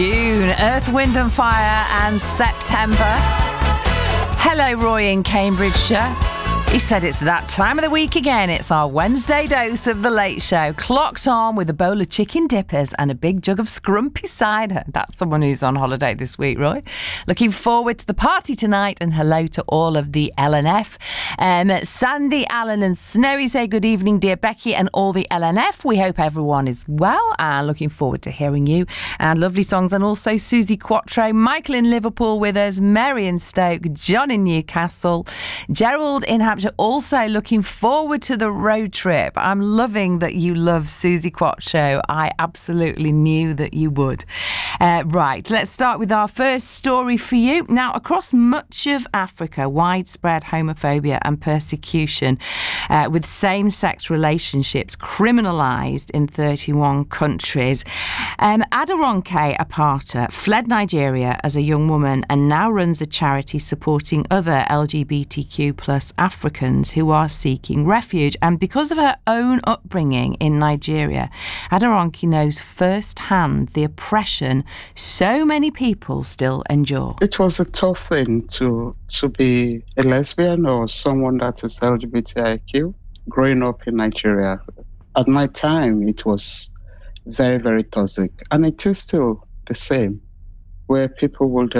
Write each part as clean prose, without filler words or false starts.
tune. Earth, Wind and Fire and September. Hello, Roy in Cambridgeshire. He said it's that time of the week again. It's our Wednesday dose of The Late Show. Clocked on with a bowl of chicken dippers and a big jug of scrumpy cider. That's someone who's on holiday this week, Roy. Looking forward to the party tonight, and hello to all of the LNF. Sandy, Alan and Snowy say good evening, dear Becky and all the LNF. We hope everyone is well and looking forward to hearing you. And lovely songs, and also Susie Quattro, Michael in Liverpool with us, Mary in Stoke, John in Newcastle, Gerald in Hampshire. Also looking forward to the road trip. I'm loving that you love Susie Quattro. I absolutely knew that you would. Right, let's start with our first story for you. Now, across much of Africa, widespread homophobia and persecution with same-sex relationships criminalised in 31 countries. Aderonke Apata fled Nigeria as a young woman and now runs a charity supporting other LGBTQ plus Africans who are seeking refuge. And because of her own upbringing in Nigeria, Aderonke knows firsthand the oppression so many people still endure. It was a tough thing to be a lesbian or someone that is LGBTIQ growing up in Nigeria. At my time, it was very, very toxic. And it is still the same, where people would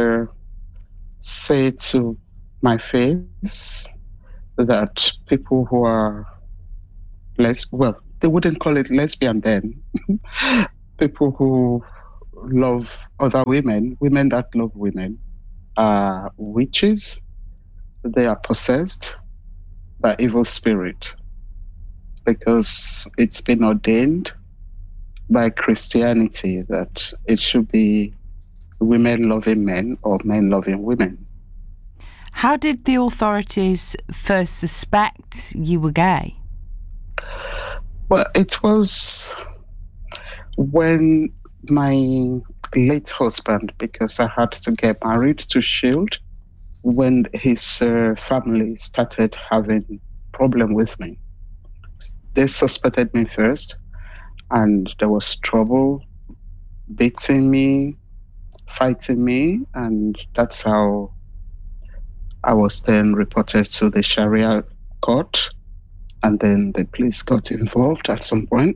say to my face that people who are they wouldn't call it lesbian then. People who love other women that love women, are witches. They are possessed by evil spirit, because it's been ordained by Christianity that it should be women loving men or men loving women. How did the authorities first suspect you were gay? Well, it was when my late husband, because I had to get married to Shield, when his family started having problem with me. They suspected me first, and there was trouble, beating me, fighting me, and that's how I was then reported to the Sharia court, and then the police got involved at some point.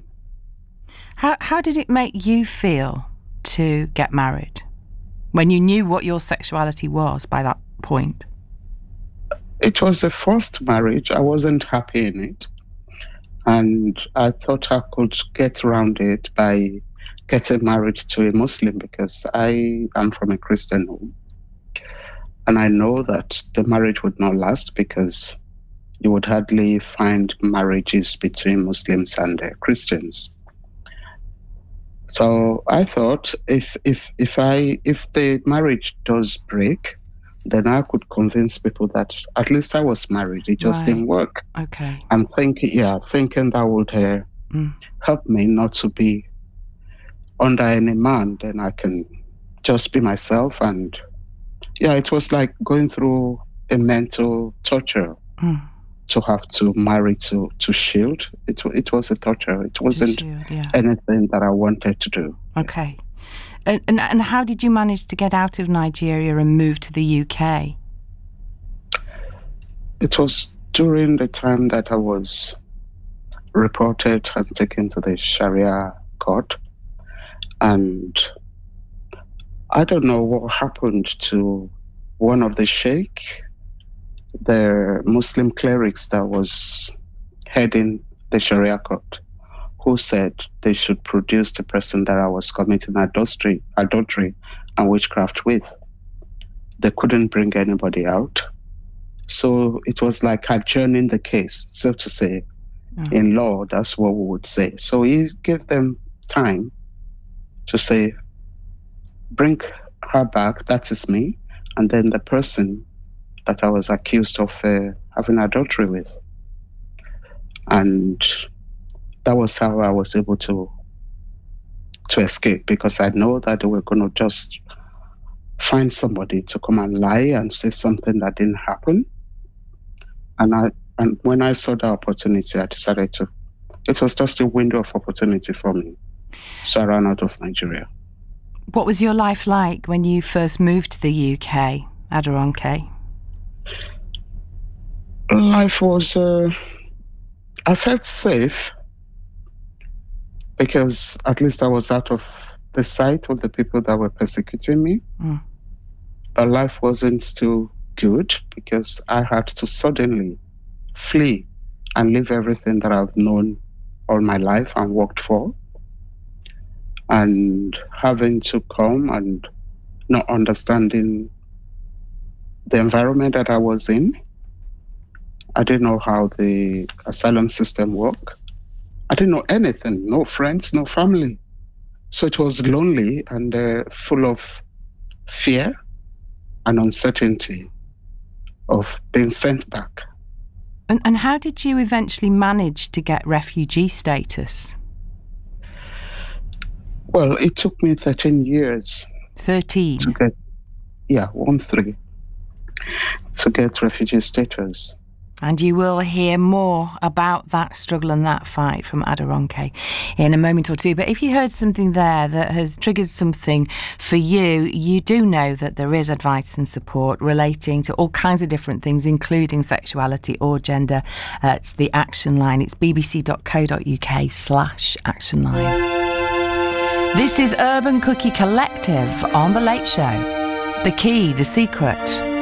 How did it make you feel to get married when you knew what your sexuality was by that point? It was a forced marriage. I wasn't happy in it. And I thought I could get around it by getting married to a Muslim, because I am from a Christian home. And I know that the marriage would not last, because you would hardly find marriages between Muslims and Christians. So I thought if the marriage does break, then I could convince people that at least I was married. It just didn't work. Okay. And thinking that would help me not to be under any man. Then I can just be myself. And it was like going through a mental torture to have to marry to Shield. It was a torture. It wasn't anything that I wanted to do. Okay. And how did you manage to get out of Nigeria and move to the UK? It was during the time that I was reported and taken to the Sharia court. And I don't know what happened to one of the sheikh, the Muslim clerics that was heading the Sharia court, who said they should produce the person that I was committing adultery and witchcraft with. They couldn't bring anybody out. So it was like adjourning the case, so to say. In law, that's what we would say. So he gave them time to say, bring her back, that is me, and then the person that I was accused of having adultery with. And that was how I was able to escape, because I know that they were going to just find somebody to come and lie and say something that didn't happen. And when I saw the opportunity, I decided to. It was just a window of opportunity for me. So I ran out of Nigeria. What was your life like when you first moved to the UK, Aderonke? Life was, I felt safe because at least I was out of the sight of the people that were persecuting me. But life wasn't still good because I had to suddenly flee and leave everything that I've known all my life and worked for. And having to come and not understanding the environment that I was in. I didn't know how the asylum system worked. I didn't know anything, no friends, no family. So it was lonely and full of fear and uncertainty of being sent back. And how did you eventually manage to get refugee status? Well, it took me 13 years. 13? To get, 13, to get refugee status. And you will hear more about that struggle and that fight from Aderonke in a moment or two. But if you heard something there that has triggered something for you, you do know that there is advice and support relating to all kinds of different things, including sexuality or gender. It's the Action Line. It's bbc.co.uk/Action Line. This is Urban Cookie Collective on The Late Show. The Key, The Secret.